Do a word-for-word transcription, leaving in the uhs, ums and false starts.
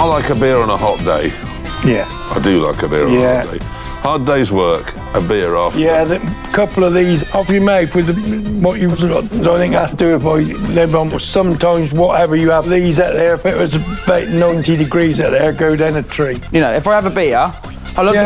I like a beer on a hot day. Yeah. I do like a beer on Yeah. a hot day. Hard day's work, a beer after. Yeah, a couple of these off you make with the, what you, I think that's do it by Lebanon. Sometimes whatever you have these out there, if it was about ninety degrees out there, go down a tree. You know, if I have a beer, I love Yeah,